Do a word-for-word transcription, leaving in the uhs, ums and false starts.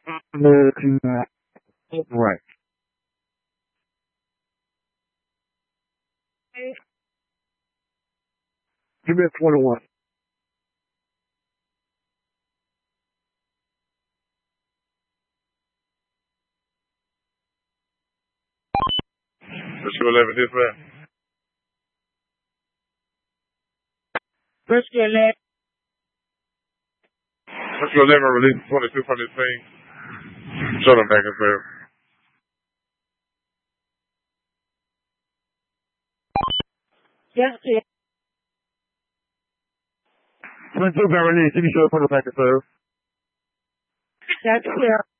Right. Give me a twenty-one. Rescue eleven, dispatch. Rescue eleven. Rescue eleven, release twenty-two from this scene. Shut them back and fair. Yes, yes. twenty-two got released. Give me show for the back and serve. That's clear.